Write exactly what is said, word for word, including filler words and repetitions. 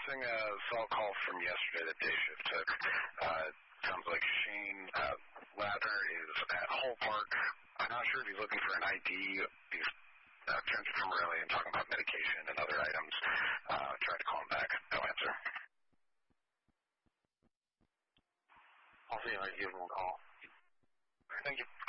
missing a cell call from yesterday that day shift took. Uh, sounds like Shane uh, Lather is at Hull Park. I'm not sure if he's looking for an I D. He's uh, transferred from early and talking about medication and other items. Uh, tried to call him back. No answer. I'll see if I can give him a call. Thank you.